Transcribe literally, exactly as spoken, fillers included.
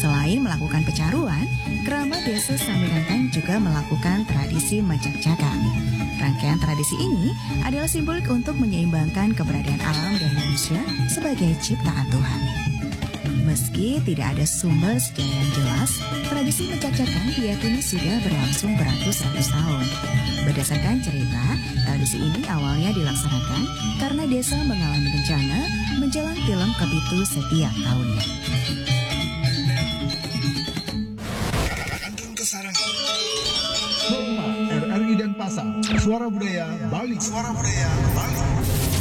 Selain melakukan pecaruan, keramat desa Samirengkang juga melakukan tradisi mencak-cakak. Rangkaian tradisi ini adalah simbolik untuk menyeimbangkan keberadaan alam dan manusia sebagai ciptaan Tuhan. Meski tidak ada sumber sejarah yang jelas, tradisi mencak-cakak diyakini sudah berlangsung beratus-ratus tahun. Berdasarkan cerita, tradisi ini awalnya dilaksanakan karena desa mengalami bencana menjelang tilam kepitu setiap tahunnya. Hormat R R I Denpasar, Suara Budaya Bali. Suara Budaya Bali.